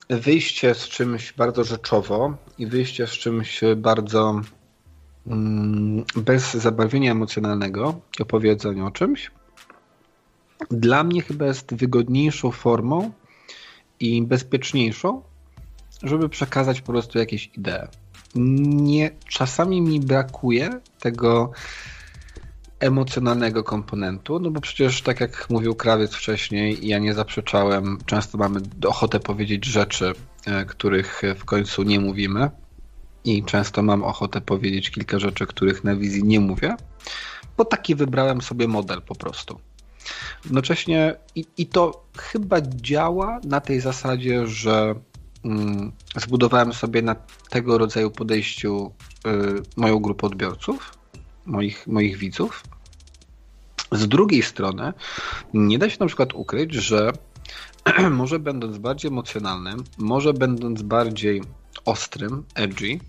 wyjście z czymś bardzo rzeczowo i wyjście z czymś bardzo bez zabarwienia emocjonalnego i opowiedzenia o czymś, dla mnie chyba jest wygodniejszą formą i bezpieczniejszą, żeby przekazać po prostu jakieś idee. Czasami mi brakuje tego emocjonalnego komponentu, no bo przecież tak jak mówił Krawiec wcześniej, ja nie zaprzeczałem, często mamy ochotę powiedzieć rzeczy, których w końcu nie mówimy i często mam ochotę powiedzieć kilka rzeczy, których na wizji nie mówię, bo taki wybrałem sobie model po prostu. Jednocześnie i to chyba działa na tej zasadzie, że zbudowałem sobie na tego rodzaju podejściu moją grupę odbiorców, moich widzów. Z drugiej strony nie da się na przykład ukryć, że może będąc bardziej emocjonalnym, może będąc bardziej ostrym, edgy,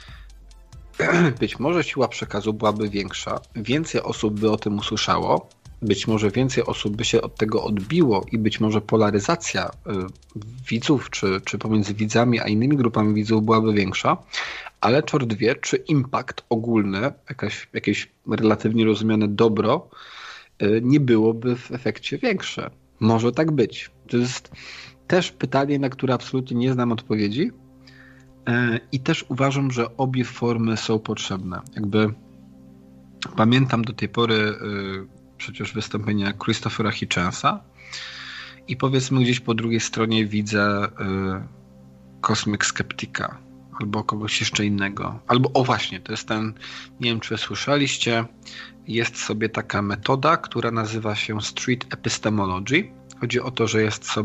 być może siła przekazu byłaby większa, więcej osób by o tym usłyszało, być może więcej osób by się od tego odbiło i być może polaryzacja widzów, czy pomiędzy widzami a innymi grupami widzów byłaby większa, ale czort wie, czy impact ogólny, jakieś relatywnie rozumiane dobro nie byłoby w efekcie większe. Może tak być. To jest też pytanie, na które absolutnie nie znam odpowiedzi i też uważam, że obie formy są potrzebne. Jakby pamiętam do tej pory przecież wystąpienia Christophera Hitchensa i powiedzmy gdzieś po drugiej stronie widzę Cosmic Skeptica albo kogoś jeszcze innego. Albo, o właśnie, to jest ten, nie wiem czy słyszeliście, jest sobie taka metoda, która nazywa się Street Epistemology. Chodzi o to, że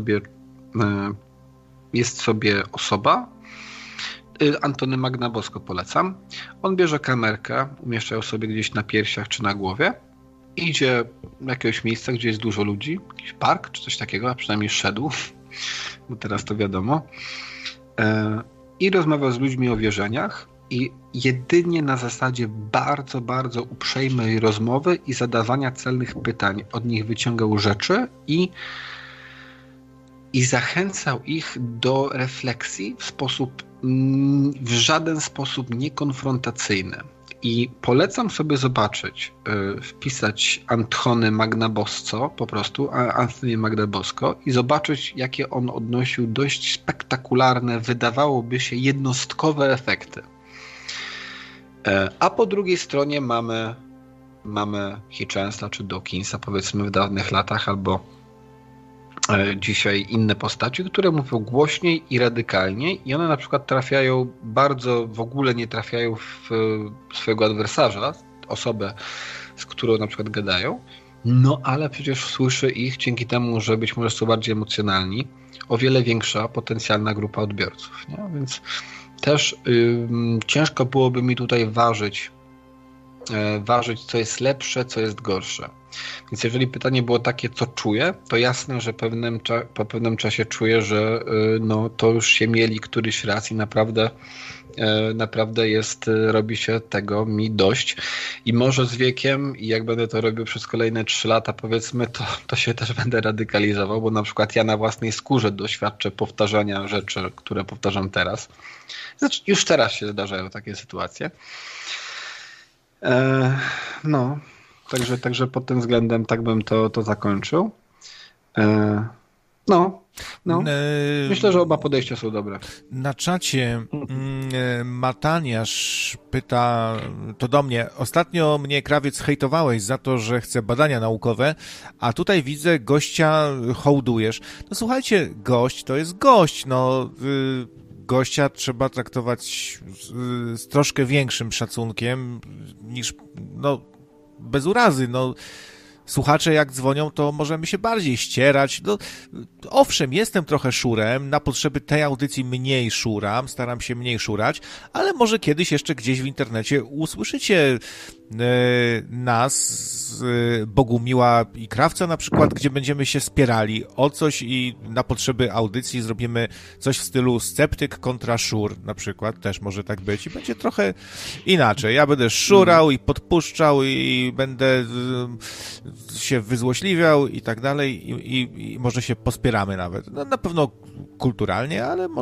jest sobie osoba, Antony Magnabosco polecam. On bierze kamerkę, umieszcza ją sobie gdzieś na piersiach czy na głowie, idzie do jakiegoś miejsca, gdzie jest dużo ludzi, jakiś park czy coś takiego, a przynajmniej szedł, bo teraz to wiadomo, i rozmawia z ludźmi o wierzeniach i jedynie na zasadzie bardzo, bardzo uprzejmej rozmowy i zadawania celnych pytań od nich wyciągał rzeczy i zachęcał ich do refleksji w żaden sposób niekonfrontacyjny. I polecam sobie zobaczyć, wpisać Antony Magnabosco, po prostu Anthony Magnabosco i zobaczyć, jakie on odnosił dość spektakularne, wydawałoby się jednostkowe efekty. A po drugiej stronie mamy Hitchensa czy Dawkinsa, powiedzmy w dawnych latach, albo dzisiaj inne postaci, które mówią głośniej i radykalniej i one na przykład trafiają w ogóle nie trafiają w swojego adwersarza, osobę, z którą na przykład gadają, no ale przecież słyszy ich dzięki temu, że być może są bardziej emocjonalni, o wiele większa potencjalna grupa odbiorców. Nie? Więc też ciężko byłoby mi tutaj ważyć, co jest lepsze, co jest gorsze. Więc jeżeli pytanie było takie, co czuję, to jasne, że po pewnym czasie czuję, że no, to już się mieli któryś raz i naprawdę robi się tego mi dość. I może z wiekiem, i jak będę to robił przez kolejne 3 lata, powiedzmy, to się też będę radykalizował, bo na przykład ja na własnej skórze doświadczę powtarzania rzeczy, które powtarzam teraz. Znaczy, już teraz się zdarzają takie sytuacje. No, także pod tym względem tak bym to zakończył. No. Myślę, że oba podejścia są dobre. Na czacie Mataniasz pyta, to do mnie, ostatnio mnie Krawiec hejtowałeś za to, że chcę badania naukowe, a tutaj widzę gościa hołdujesz. No słuchajcie, gość to jest gość, no gościa trzeba traktować z troszkę większym szacunkiem niż, no bez urazy, no słuchacze jak dzwonią, to możemy się bardziej ścierać. No, owszem, jestem trochę szurem, na potrzeby tej audycji mniej szuram, staram się mniej szurać, ale może kiedyś jeszcze gdzieś w internecie usłyszycie nas, Bogumiła i Krawca na przykład, gdzie będziemy się spierali o coś i na potrzeby audycji zrobimy coś w stylu sceptyk kontra szur na przykład, też może tak być i będzie trochę inaczej. Ja będę szurał i podpuszczał i będę się wyzłośliwiał i tak dalej i może się pospieramy nawet. No, na pewno kulturalnie, ale